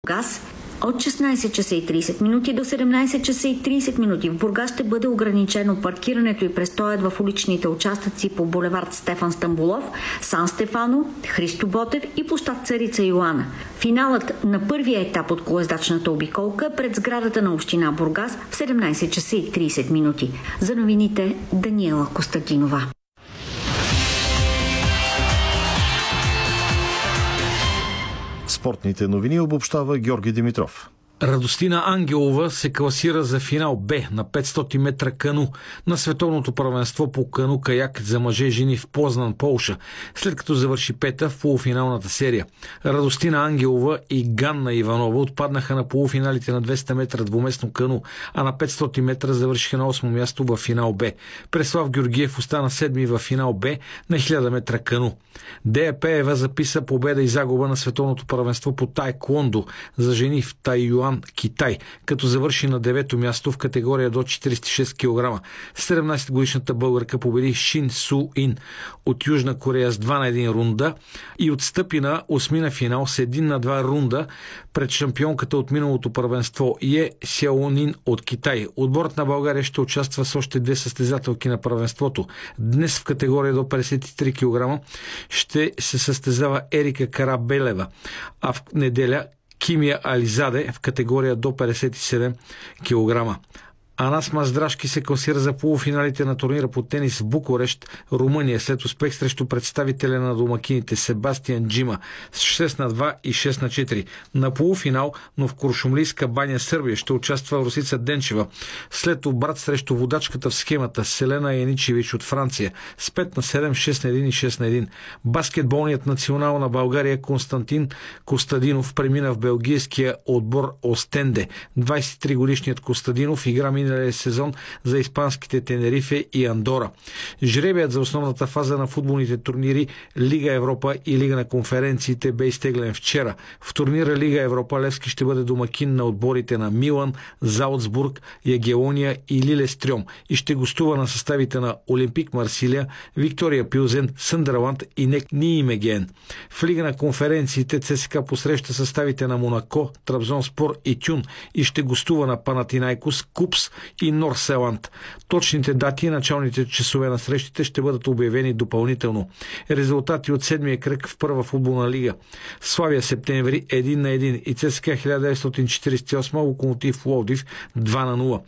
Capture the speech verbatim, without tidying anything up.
Бургас от шестнайсет часа и трийсет минути до седемнайсет часа и трийсет минути. В Бургас ще бъде ограничено паркирането и престоят в уличните участъци по булевард Стефан Стамболов, Сан Стефано, Христо Ботев и площад Царица Йоана. Финалът на първия етап от колоездачната обиколка пред сградата на община Бургас в седемнайсет часа и трийсет минути. За новините Даниела Костадинова. Спортните новини обобщава Георги Димитров. Радостина Ангелова се класира за финал Б на петстотин метра кану на световното първенство по кану-каяк за мъже и жени в Познан, Полша, след като завърши пета в полуфиналната серия. Радостина Ангелова и Ганна Иванова отпаднаха на полуфиналите на двеста метра двуместно кану, а на петстотин метра завършиха на осмо място в финал Б. Преслав Георгиев остана седми в финал Б на хиляда метра кану. Дея Пеева записа победа и загуба на световното първенство по таеквондо за жени в Тайюан, Китай, като завърши на девето място в категория до четирийсет и шест килограма. седемнайсетгодишната българка победи Шин Су Ин от Южна Корея с два на един рунда и отстъпи на осмина финал с един на два рунда пред шампионката от миналото първенство Е Сяонин от Китай. Отборът на България ще участва с още две състезателки на първенството. Днес в категория до петдесет и три килограма ще се състезава Ерика Карабелева, а в неделя Кимия Ализаде в категория до петдесет и седем килограма. Анас Маздрашки се класира за полуфиналите на турнира по тенис в Букурещ, Румъния, след успех срещу представителя на домакините Себастиан Джима с шест на два и шест на четири. На полуфинал, но в Куршумлийска баня, Сърбия, ще участва Русица Денчева, след обрат срещу водачката в схемата Селена Яничевич от Франция с пет на седем, шест на един и шест на един. Баскетболният национал на България Константин Костадинов премина в белгийския отбор Остенде. двайсет и три годишният Костадинов игра миналия сезон за испанските Тенерифе и Андора. Жребият за основната фаза на футболните турнири Лига Европа и Лига на конференциите бе изтеглен вчера. В турнира Лига Европа Левски ще бъде домакин на отборите на Милан, Заутсбург, Ягелония и Лилестрьом и ще гостува на съставите на Олимпик Марсилия, Виктория Пилзен, Съндърланд и Нек Ниимеген. В Лига на конференциите ЦСКА посреща съставите на Монако, Трабзонспор и Тюн и ще гостува на Панатинайкос, Купс и Норселанд. Точните дати и началните часове на срещите ще бъдат обявени допълнително. Резултати от седмия кръг в първа футболна лига. Славия Септември един на един и ЦСКА хиляда деветстотин четирийсет и осем Локомотив Пловдив два на нула.